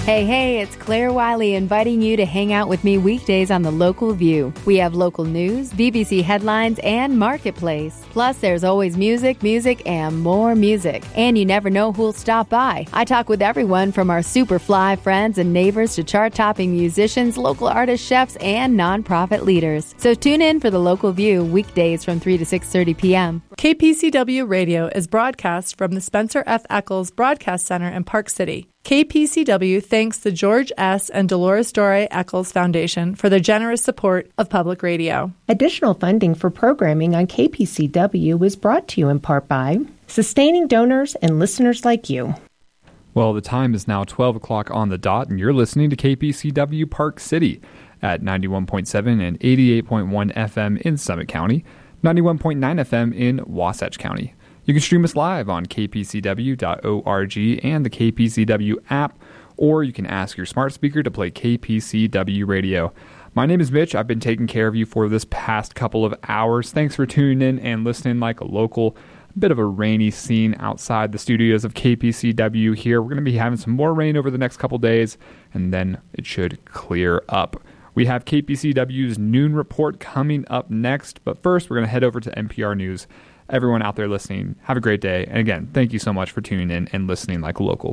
Hey, it's Claire Wiley inviting you to hang out with me weekdays on The Local View. We have local news, BBC headlines, and Marketplace. Plus, there's always music, and more music. And you never know who'll stop by. I talk with everyone from our super fly friends and neighbors to chart-topping musicians, local artists, chefs, and nonprofit leaders. So tune in for The Local View weekdays from 3 to 6:30 p.m. KPCW Radio is broadcast from the Spencer F. Eccles Broadcast Center in Park City. KPCW thanks the George S. and Dolores Dore Eccles Foundation for their generous support of public radio. Additional funding for programming on KPCW is brought to you in part by sustaining donors and listeners like you. Well, the time is now 12 o'clock on the dot, and you're listening to KPCW Park City at 91.7 and 88.1 FM in Summit County, 91.9 FM in Wasatch County. You can stream us live on kpcw.org and the KPCW app, or you can ask your smart speaker to play KPCW Radio. My name is Mitch. I've been taking care of you for this past couple of hours. Thanks for tuning in and listening like a local. A bit of a rainy scene outside the studios of KPCW here. We're going to be having some more rain over the next couple days, and then it should clear up. We have KPCW's Noon Report coming up next, but first we're going to head over to NPR News. Everyone out there listening, have a great day. And again, thank you so much for tuning in and listening like a local.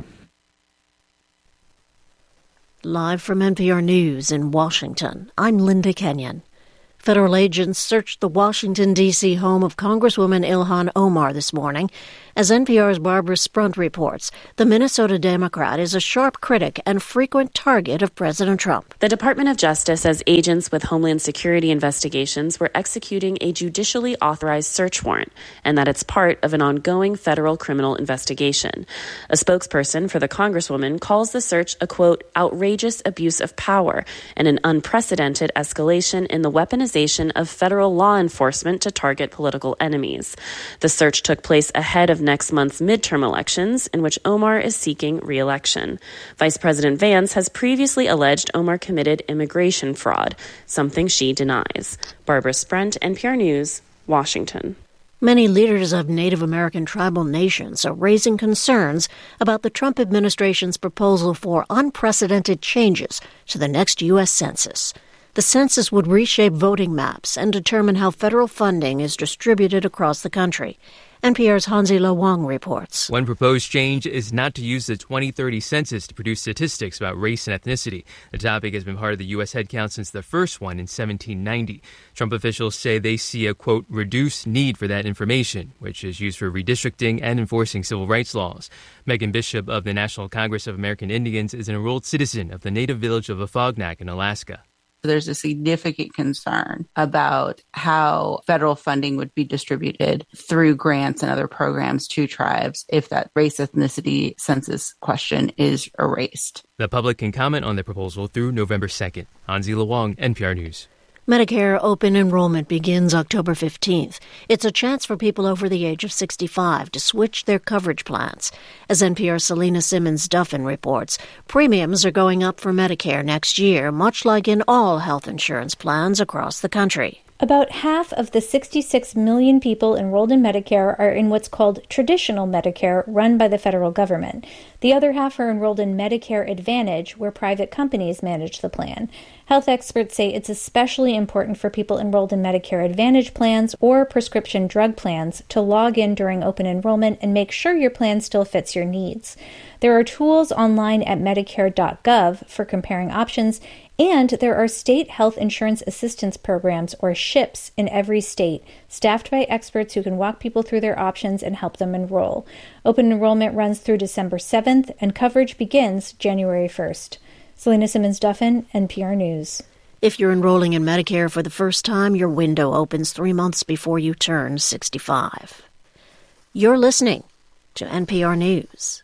Live from NPR News in Washington, I'm Linda Kenyon. Federal agents searched the Washington, D.C. home of Congresswoman Ilhan Omar this morning. As NPR's Barbara Sprunt reports, the Minnesota Democrat is a sharp critic and frequent target of President Trump. The Department of Justice says agents with Homeland Security investigations were executing a judicially authorized search warrant and that it's part of an ongoing federal criminal investigation. A spokesperson for the Congresswoman calls the search a, quote, outrageous abuse of power and an unprecedented escalation in the weaponization of federal law enforcement to target political enemies. The search took place ahead of next month's midterm elections, in which Omar is seeking re-election. Vice President Vance has previously alleged Omar committed immigration fraud, something she denies. Barbara Sprunt, NPR News, Washington. Many leaders of Native American tribal nations are raising concerns about the Trump administration's proposal for unprecedented changes to the next U.S. Census. The census would reshape voting maps and determine how federal funding is distributed across the country. NPR's Hansi Lo Wang reports. One proposed change is not to use the 2030 census to produce statistics about race and ethnicity. The topic has been part of the U.S. headcount since the first one in 1790. Trump officials say they see a, quote, reduced need for that information, which is used for redistricting and enforcing civil rights laws. Megan Bishop of the National Congress of American Indians is an enrolled citizen of the native village of Afognak in Alaska. There's a significant concern about how federal funding would be distributed through grants and other programs to tribes if that race ethnicity census question is erased. The public can comment on the proposal through November 2nd. Hansi Lo Wang, NPR News. Medicare open enrollment begins October 15th. It's a chance for people over the age of 65 to switch their coverage plans. As NPR's Selena Simmons-Duffin reports, premiums are going up for Medicare next year, much like in all health insurance plans across the country. About half of the 66 million people enrolled in Medicare are in what's called traditional Medicare, run by the federal government. The other half are enrolled in Medicare Advantage, where private companies manage the plan. Health experts say it's especially important for people enrolled in Medicare Advantage plans or prescription drug plans to log in during open enrollment and make sure your plan still fits your needs. There are tools online at Medicare.gov for comparing options, and there are state health insurance assistance programs, or SHIPs, in every state, staffed by experts who can walk people through their options and help them enroll. Open enrollment runs through December 7th, and coverage begins January 1st. Selena Simmons-Duffin, NPR News. If you're enrolling in Medicare for the first time, your window opens 3 months before you turn 65. You're listening to NPR News.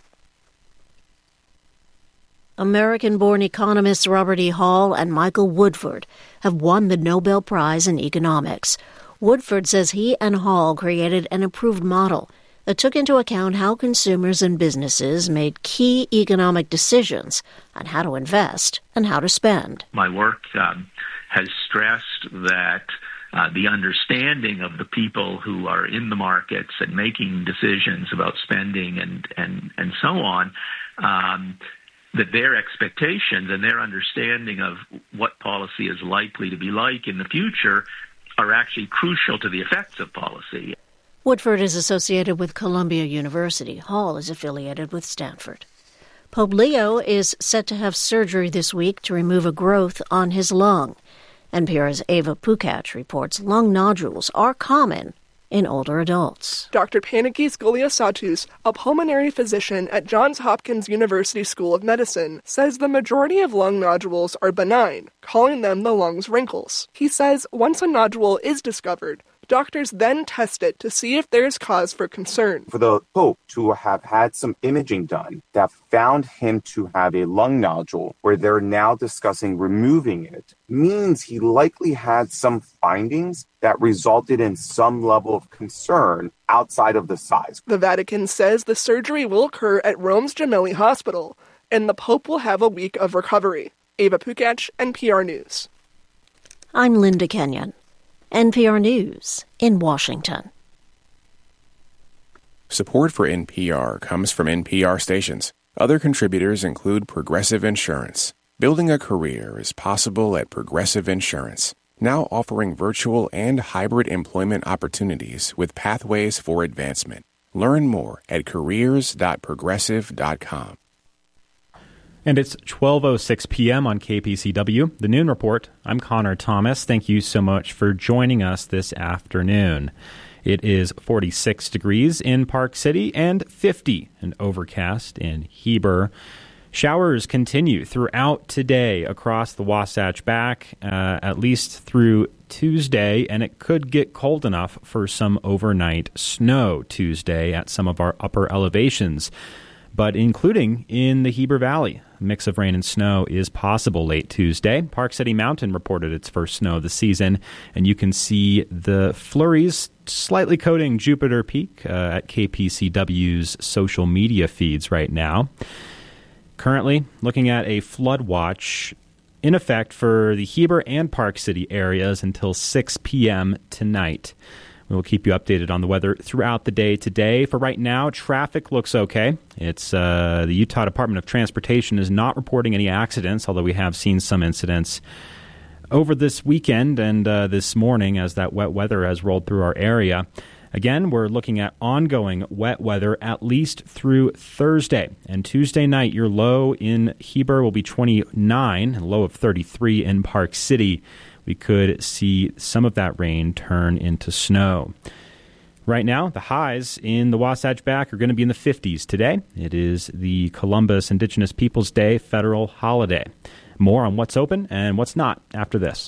American-born economists Robert E. Hall and Michael Woodford have won the Nobel Prize in Economics. Woodford says he and Hall created an improved model that took into account how consumers and businesses made key economic decisions on how to invest and how to spend. My work has stressed that the understanding of the people who are in the markets and making decisions about spending and so on that their expectations and their understanding of what policy is likely to be like in the future are actually crucial to the effects of policy. Woodford is associated with Columbia University. Hall is affiliated with Stanford. Pope Leo is set to have surgery this week to remove a growth on his lung. NPR's Ava Pukac reports lung nodules are common in older adults. Dr. Panagis Goliasatus, a pulmonary physician at Johns Hopkins University School of Medicine, says the majority of lung nodules are benign, calling them the lung's wrinkles. He says once a nodule is discovered, doctors then test it to see if there is cause for concern. For the Pope to have had some imaging done that found him to have a lung nodule where they're now discussing removing it means he likely had some findings that resulted in some level of concern outside of the size. The Vatican says the surgery will occur at Rome's Gemelli Hospital, and the Pope will have a week of recovery. Ava Pukac, NPR News. I'm Linda Kenyon. NPR News in Washington. Support for NPR comes from NPR stations. Other contributors include Progressive Insurance. Building a career is possible at Progressive Insurance, now offering virtual and hybrid employment opportunities with pathways for advancement. Learn more at careers.progressive.com. And it's 12:06 p.m. on KPCW, The Noon Report. I'm Connor Thomas. Thank you so much for joining us this afternoon. It is 46 degrees in Park City and 50 and overcast in Heber. Showers continue throughout today across the Wasatch Back, at least through Tuesday, and it could get cold enough for some overnight snow Tuesday at some of our upper elevations. But including in the Heber Valley, a mix of rain and snow is possible late Tuesday. Park City Mountain reported its first snow of the season, and you can see the flurries slightly coating Jupiter Peak at KPCW's social media feeds right now. Currently, looking at a flood watch in effect for the Heber and Park City areas until 6 p.m. tonight. We will keep you updated on the weather throughout the day today. For right now, traffic looks okay. It's the Utah Department of Transportation is not reporting any accidents, although we have seen some incidents over this weekend and this morning as that wet weather has rolled through our area. Again, we're looking at ongoing wet weather at least through Thursday. And Tuesday night, your low in Heber will be 29, and low of 33 in Park City. We could see some of that rain turn into snow. Right now, the highs in the Wasatch Back are going to be in the 50s today. It is the Columbus Indigenous Peoples Day federal holiday. More on what's open and what's not after this.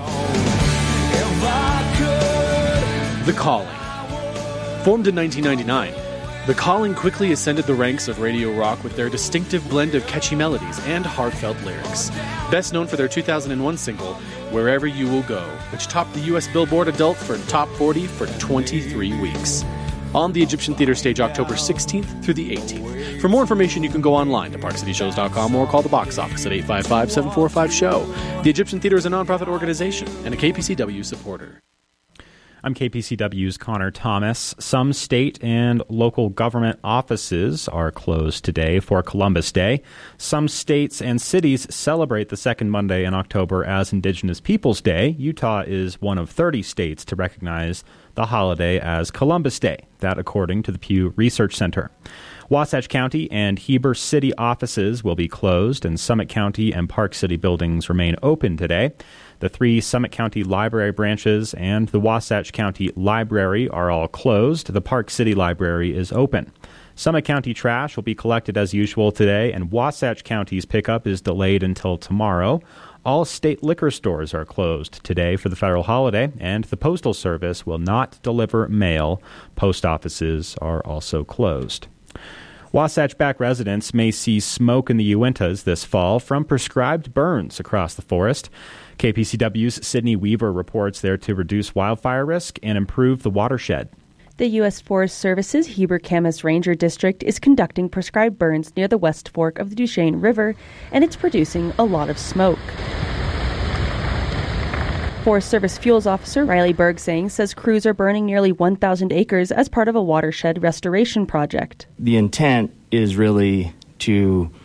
The Calling. Formed in 1999, The Calling quickly ascended the ranks of radio rock with their distinctive blend of catchy melodies and heartfelt lyrics. Best known for their 2001 single, Wherever You Will Go, which topped the U.S. Billboard Adult for Top 40 for 23 weeks. On the Egyptian Theater stage October 16th through the 18th. For more information, you can go online to parkcityshows.com or call the box office at 855-745-SHOW. The Egyptian Theater is a nonprofit organization and a KPCW supporter. I'm KPCW's Connor Thomas. Some state and local government offices are closed today for Columbus Day. Some states and cities celebrate the second Monday in October as Indigenous Peoples Day. Utah is one of 30 states to recognize the holiday as Columbus Day, that according to the Pew Research Center. Wasatch County and Heber City offices will be closed, and Summit County and Park City buildings remain open today. The 3 Summit County Library branches and the Wasatch County Library are all closed. The Park City Library is open. Summit County trash will be collected as usual today, and Wasatch County's pickup is delayed until tomorrow. All state liquor stores are closed today for the federal holiday, and the Postal Service will not deliver mail. Post offices are also closed. Wasatch Back residents may see smoke in the Uintas this fall from prescribed burns across the forest. KPCW's Sydney Weaver reports there to reduce wildfire risk and improve the watershed. The U.S. Forest Service's Heber-Camas Ranger District is conducting prescribed burns near the West Fork of the Duchesne River, and it's producing a lot of smoke. Forest Service Fuels Officer Riley Bergsang says crews are burning nearly 1,000 acres as part of a watershed restoration project. The intent is really to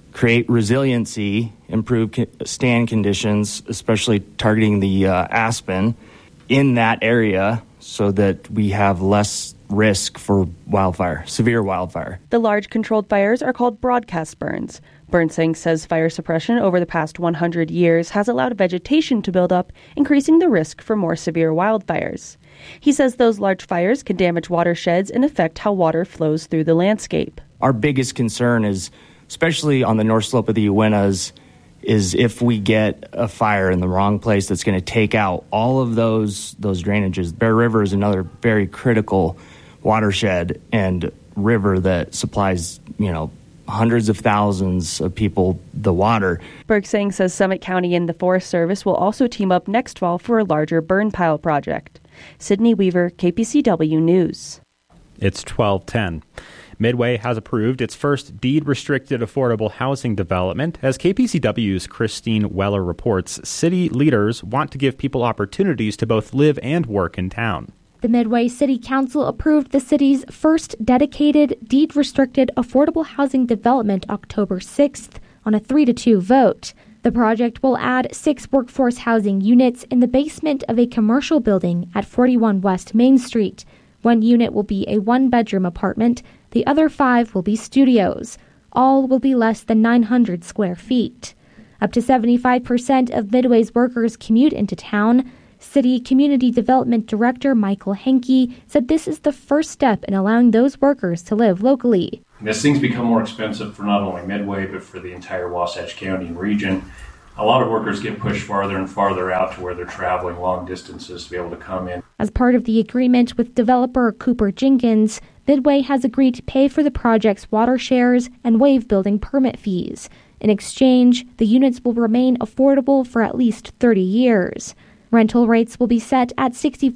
create resiliency, improve stand conditions, especially targeting the aspen in that area so that we have less risk for wildfire, severe wildfire. The large controlled fires are called broadcast burns. Burnsing says fire suppression over the past 100 years has allowed vegetation to build up, increasing the risk for more severe wildfires. He says those large fires can damage watersheds and affect how water flows through the landscape. Our biggest concern is, especially on the north slope of the Uintas, is if we get a fire in the wrong place that's going to take out all of those drainages. Bear River is another very critical watershed and river that supplies, hundreds of thousands of people the water. Bergsing says Summit County and the Forest Service will also team up next fall for a larger burn pile project. Sydney Weaver, KPCW News. It's 12:10. Midway has approved its first deed-restricted affordable housing development. As KPCW's Christine Weller reports, city leaders want to give people opportunities to both live and work in town. The Midway City Council approved the city's first dedicated, deed-restricted affordable housing development October 6th on a 3-2 vote. The project will add 6 workforce housing units in the basement of a commercial building at 41 West Main Street. One unit will be a 1-bedroom apartment. The other 5 will be studios. All will be less than 900 square feet. Up to 75% of Midway's workers commute into town. City Community Development Director Michael Henke said this is the first step in allowing those workers to live locally. As things become more expensive for not only Midway, but for the entire Wasatch County and region, a lot of workers get pushed farther and farther out to where they're traveling long distances to be able to come in. As part of the agreement with developer Cooper Jenkins, Midway has agreed to pay for the project's water shares and waive building permit fees. In exchange, the units will remain affordable for at least 30 years. Rental rates will be set at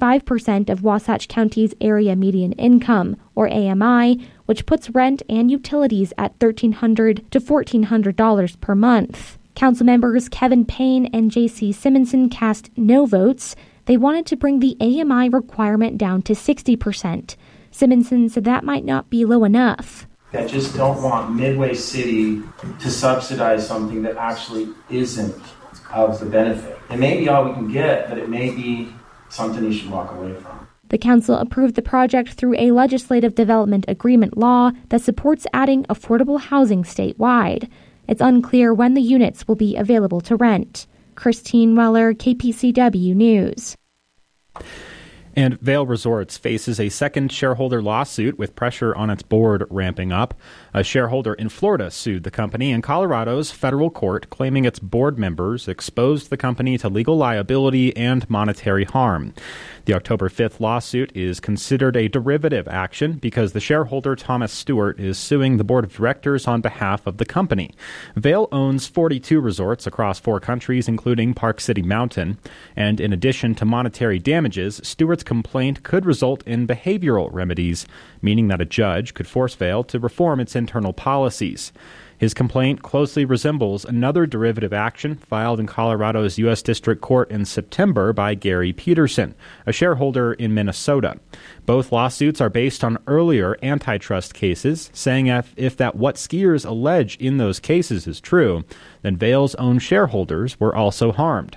65% of Wasatch County's area median income, or AMI, which puts rent and utilities at $1,300 to $1,400 per month. Council members Kevin Payne and J.C. Simonson cast no votes. They wanted to bring the AMI requirement down to 60%. Simonson said that might not be low enough. I just don't want Midway City to subsidize something that actually isn't of the benefit. It may be all we can get, but it may be something you should walk away from. The council approved the project through a legislative development agreement law that supports adding affordable housing statewide. It's unclear when the units will be available to rent. Christine Weller, KPCW News. And Vail Resorts faces a second shareholder lawsuit with pressure on its board ramping up. A shareholder in Florida sued the company in Colorado's federal court, claiming its board members exposed the company to legal liability and monetary harm. The October 5th lawsuit is considered a derivative action because the shareholder, Thomas Stewart, is suing the board of directors on behalf of the company. Vail owns 42 resorts across 4 countries, including Park City Mountain. And in addition to monetary damages, Stewart's complaint could result in behavioral remedies, meaning that a judge could force Vail to reform its internal policies. His complaint closely resembles another derivative action filed in Colorado's U.S. District Court in September by Gary Peterson, a shareholder in Minnesota. Both lawsuits are based on earlier antitrust cases, saying if that what skiers allege in those cases is true, then Vail's own shareholders were also harmed.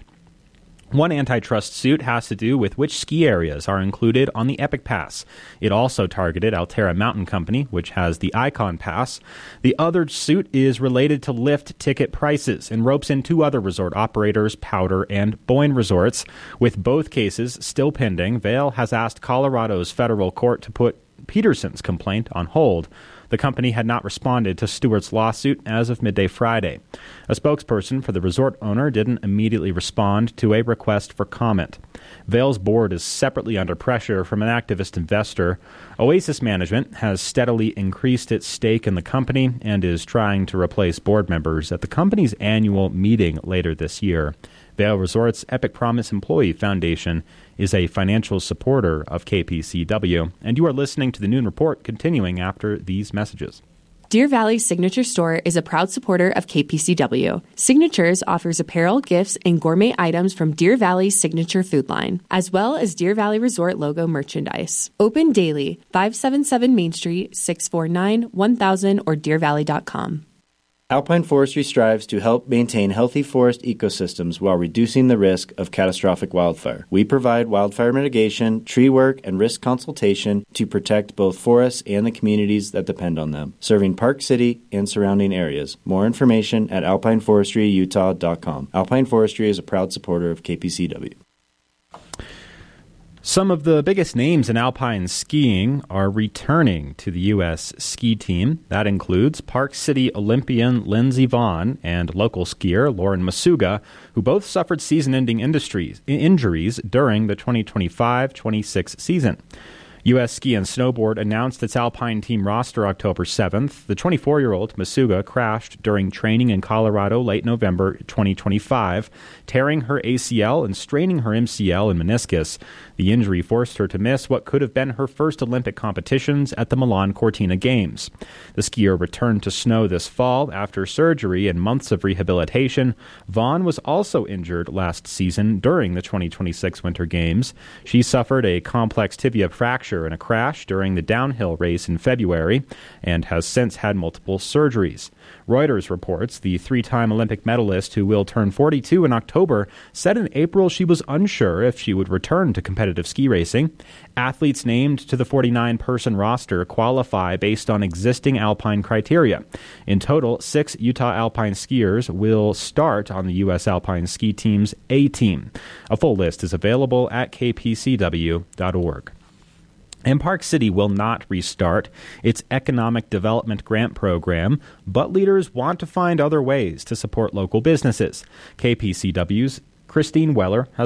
One antitrust suit has to do with which ski areas are included on the Epic Pass. It also targeted Alterra Mountain Company, which has the Icon Pass. The other suit is related to lift ticket prices and ropes in 2 other resort operators, Powder and Boyne Resorts. With both cases still pending, Vail has asked Colorado's federal court to put Peterson's complaint on hold. The company had not responded to Stewart's lawsuit as of midday Friday. A spokesperson for the resort owner didn't immediately respond to a request for comment. Vail's board is separately under pressure from an activist investor. Oasis Management has steadily increased its stake in the company and is trying to replace board members at the company's annual meeting later this year. Vail Resorts Epic Promise Employee Foundation is a financial supporter of KPCW, and you are listening to the Noon Report, continuing after these messages. Deer Valley Signature Store is a proud supporter of KPCW. Signatures offers apparel, gifts, and gourmet items from Deer Valley's signature food line, as well as Deer Valley Resort logo merchandise. Open daily, 577 Main Street, 649-1000 or deervalley.com. Alpine Forestry strives to help maintain healthy forest ecosystems while reducing the risk of catastrophic wildfire. We provide wildfire mitigation, tree work, and risk consultation to protect both forests and the communities that depend on them, serving Park City and surrounding areas. More information at alpineforestryutah.com. Alpine Forestry is a proud supporter of KPCW. Some of the biggest names in alpine skiing are returning to the U.S. ski team. That includes Park City Olympian Lindsey Vonn and local skier Lauren Masuga, who both suffered season-ending injuries during the 2025-26 season. U.S. Ski and Snowboard announced its alpine team roster October 7th. The 24-year-old Masuga crashed during training in Colorado late November 2025, tearing her ACL and straining her MCL and meniscus. The injury forced her to miss what could have been her first Olympic competitions at the Milan Cortina Games. The skier returned to snow this fall after surgery and months of rehabilitation. Vonn was also injured last season during the 2026 Winter Games. She suffered a complex tibia fracture in a crash during the downhill race in February and has since had multiple surgeries. Reuters reports the three-time Olympic medalist, who will turn 42 in October, said in April she was unsure if she would return to competitive ski racing. Athletes named to the 49-person roster qualify based on existing alpine criteria. In total, 6 Utah alpine skiers will start on the U.S. Alpine Ski Team's A team. A full list is available at kpcw.org. And Park City will not restart its economic development grant program, but leaders want to find other ways to support local businesses. KPCW's Christine Weller has